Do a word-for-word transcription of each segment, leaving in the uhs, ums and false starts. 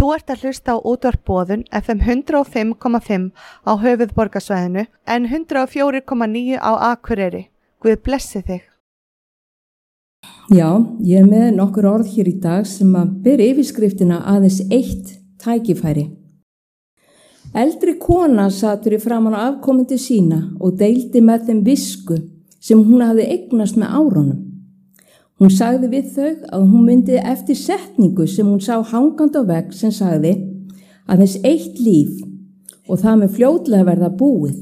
Þú ert að hlusta á útvarp Boðun F M hundrað og fimm komma fimm á höfuðborgarsvæðinu en hundrað og fjögur komma níu á Akureyri. Guð blessi þig. Já, ég er með nokkur orð hér í dag sem að ber yfirskriftina aðeins eitt tækifæri. Eldri kona sat fyrir framan á afkomendur sína og deildi með þeim visku sem hún hafði eignast með árunum. Hún sagði við þau að hún myndi eftir setningu sem hún sá hangandi á vegg sem sagði að þess eitt líf og það með fljótlega verða búið.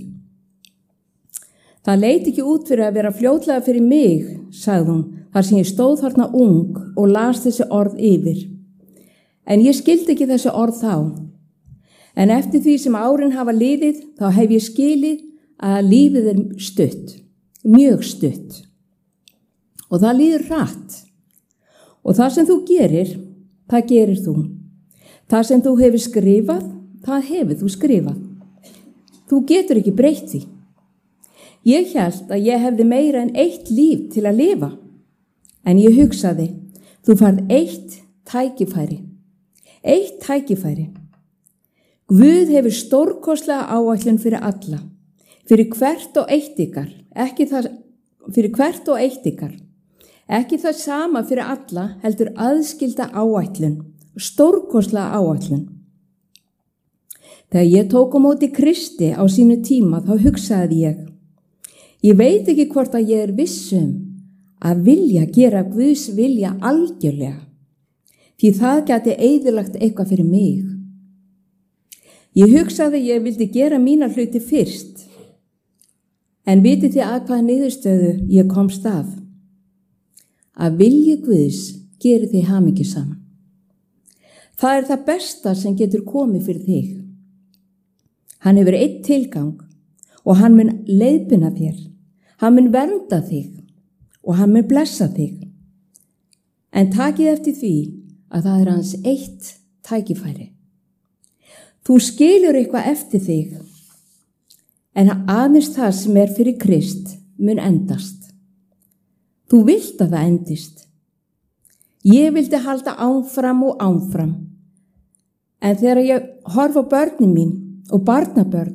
Það leit ekki út fyrir að vera fljótlega fyrir mig, sagði hún, þar sem ég stóð þarna ung og las þessi orð yfir. En ég skildi ekki þessi orð þá. En eftir því sem árin hafa liðið, þá hef ég skilið að lífið er stutt, mjög stutt. Og það líður hratt. Og það sem þú gerir, það gerir þú. Það sem þú hefur skrifað, það hefur þú skrifað. Þú getur ekki breytt því. Ég hélt að ég hefði meira en eitt líf til að lifa. En ég hugsaði, þú færð eitt tækifæri. Eitt tækifæri. Guð hefur stórkostlega áætlun fyrir alla. Fyrir hvert og eitt ykkar. Ekki það, fyrir hvert og eitt ykkar. Ekki það sama fyrir alla, heldur aðskilda áætlun, stórkostlega áætlun. Þegar ég tók á móti Kristi á sínu tíma, þá hugsaði ég, ég veit ekki hvort að ég er vissum að vilja gera Guðs vilja algjörlega, því það gæti eyðilagt eitthvað fyrir mig. Ég hugsaði að ég vildi gera mína hluti fyrst, en vitið þið að hvaða niðurstöðu ég komst að? Að vilji Guðs gerir þig hamingjusaman. Það er það besta sem getur komið fyrir þig. Hann hefur einn tilgang og hann mun leiðbina þér. Hann mun vernda þig og hann mun blessa þig. En takið eftir því að það er hans eitt tækifæri. Þú skilur eitthvað eftir þig, en aðeins það sem er fyrir Krist mun endast. Þú vilt að það endist. Ég vildi halda áfram og áfram. En þegar ég horfa á börnin mín og barnabörn,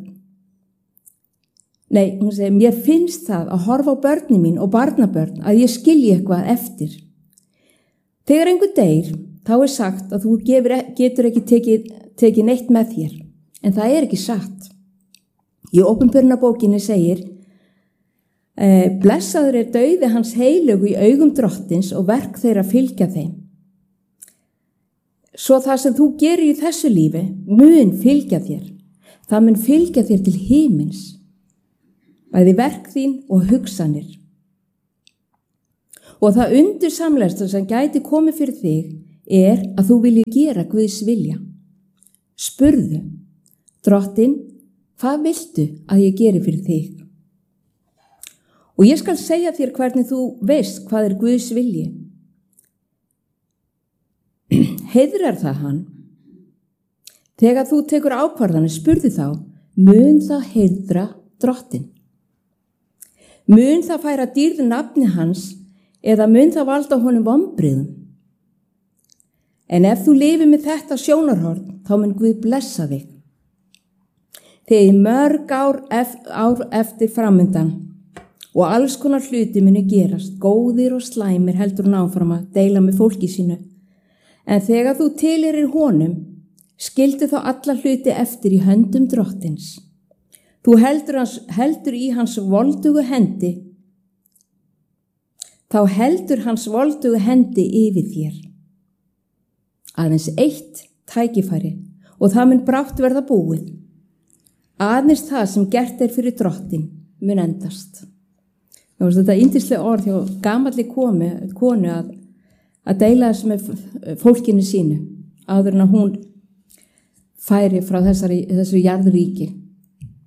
nei, hún segir, mér finnst það að horfa á börnin mín og barnabörn að ég skilji eitthvað eftir. Þegar einhver deyr, þá er sagt að þú gefur, getur ekki tekið, tekið neitt með þér. En það er ekki satt. Í Opinberunarbókinni segir, Eh, blessaður er dauði hans heilögu í augum drottins og verk þeirra fylgja þeim. Svo það sem þú gerir í þessu lífi mun fylgja þér. Það mun fylgja þér til himins. Bæði verk þín og hugsanir. Og það undursamlegasta sem gæti komið fyrir þig er að þú vilji gera Guðs vilja. Spurðu, drottin, hvað viltu að ég geri fyrir þig? Og ég skal segja þér hvernig þú veist hvað er Guðs vilji. Heiðrar það hann? Þegar þú tekur ákvarðanir, spurðu þá, mun það heiðra drottin? Mun það færa dýrð nafni hans eða mun það valda honum vonbrigðum? En ef þú lifir með þetta sjónarhorn, þá mun Guð blessa þig. Þegar mörg ár, ef, ár eftir framundan og alls konar hluti muni gerast, góðir og slæmir heldur hún áfram að deila með fólki sínu. En þegar þú tilheyrir honum, skildu þá alla hluti eftir í höndum drottins. Þú heldur, hans, heldur í hans voldugu hendi, þá heldur hans voldugu hendi yfir þér. Aðeins eitt tækifæri og það mun brátt verða búið. Aðeins það sem gert er fyrir drottin mun endast. Það var þetta yndislega orð hjá gamalli komi, konu að, að deila þess með fólkinu sínu áður en að hún færi frá þessari, þessu jarðríki.